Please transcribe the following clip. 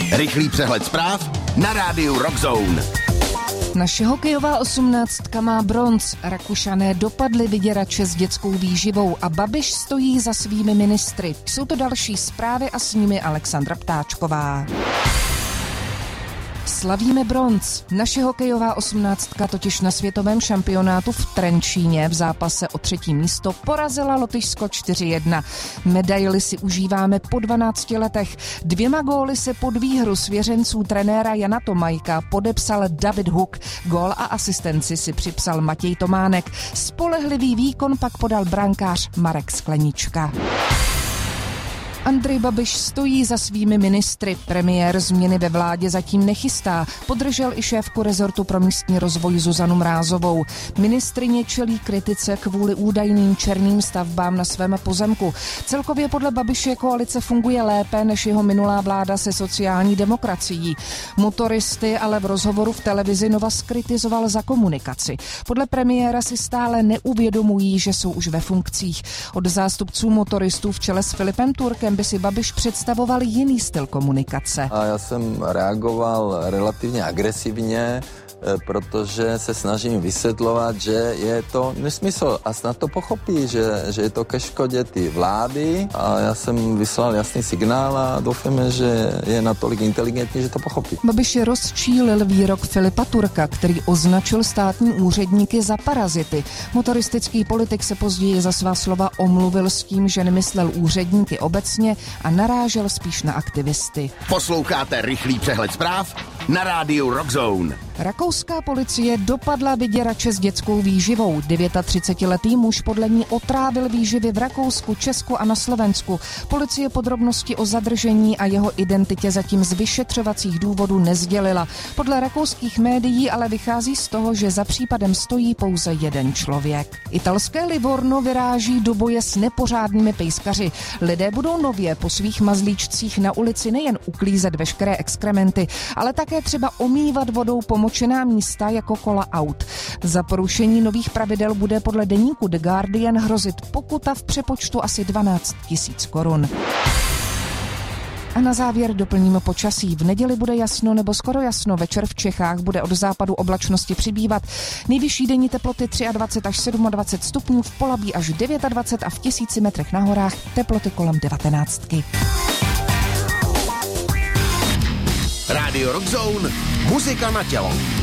Rychlý přehled zpráv na rádiu Rock Zone. Naše hokejová 18 má bronz. Rakušané dopadli vyděrače s dětskou výživou a Babiš stojí za svými ministry. Jsou to další zprávy a s nimi Alexandra Ptáčková. Slavíme bronz. Naše hokejová 18 totiž na světovém šampionátu v Trenčíně v zápase o 3. místo porazila Lotyšsko 4-1. Medaili si užíváme po 12 letech. 2 góly se pod výhru svěřenců trenéra Jana Tomajka podepsal David Huk. Gól a asistenci si připsal Matěj Tománek. Spolehlivý výkon pak podal brankář Marek Sklenička. Andrej Babiš stojí za svými ministry. Premiér změny ve vládě zatím nechystá. Podržel i šéfku rezortu pro místní rozvoj Zuzanu Mrázovou. Ministryně čelí kritice kvůli údajným černým stavbám na svém pozemku. Celkově podle Babiše koalice funguje lépe než jeho minulá vláda se sociální demokracií. Motoristy ale v rozhovoru v televizi Nova zkritizoval za komunikaci. Podle premiéra si stále neuvědomují, že jsou už ve funkcích. Od zástupců motoristů v čele s Filipem Turkem by si Babiš představoval jiný styl komunikace. A já jsem reagoval relativně agresivně, protože se snažím vysvětlovat, že je to nesmysl a snad to pochopí, že je to ke škodě ty vlády a já jsem vyslal jasný signál a doufáme, že je natolik inteligentní, že to pochopí. Babiš rozčílil výrok Filipa Turka, který označil státní úředníky za parazity. Motoristický politik se později za svá slova omluvil s tím, že nemyslel úředníky obecně a narážel spíš na aktivisty. Posloucháte rychlý přehled zpráv na rádiu Rock Zone. Rakouská policie dopadla vyděrače s dětskou výživou. 39letý muž podle ní otrávil výživy v Rakousku, Česku a na Slovensku. Policie podrobnosti o zadržení a jeho identitě zatím z vyšetřovacích důvodů nesdělila. Podle rakouských médií ale vychází z toho, že za případem stojí pouze jeden člověk. Italské Livorno vyráží do boje s nepořádnými pejskaři. Lidé budou nově po svých mazlíčcích na ulici nejen uklízet veškeré exkrementy, ale také třeba omývat vodou pomočená místa jako kola aut. Za porušení nových pravidel bude podle deníku The Guardian hrozit pokuta v přepočtu asi 12 000 korun. A na závěr doplníme počasí. V neděli bude jasno nebo skoro jasno. Večer v Čechách bude od západu oblačnosti přibývat. Nejvyšší denní teploty 23 až 27 stupňů, v Polabí až 29 a v 1000 metrech na horách teploty kolem 19. Rádio Rock Zone, muzika na tělo.